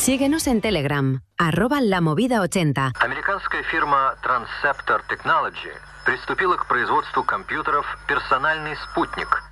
Síguenos en Telegram, @lamovida80. Американская фирма Transceptor Technology приступила к производству компьютеров «Персональный спутник»,